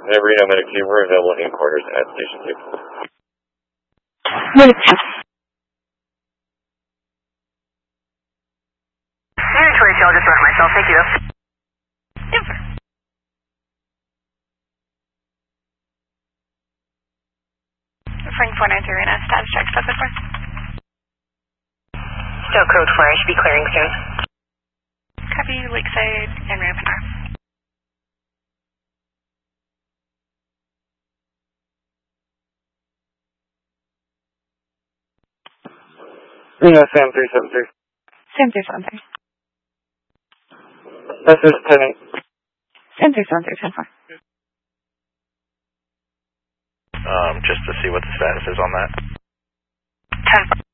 Reno Medic 2, we're available in quarters at Station 2. Medic 2. Unit 22, I'll just run myself. Thank you. Denver. Frank 493 Reno, status check, Stoke Code 4. Stoke Code 4, I should be clearing soon. Copy, Lakeside, and Reno Panera. Reno, Sam 373. Sam 373. This is 10-8. Sam 373, 10-4. Just to see what the status is on that. 10-4.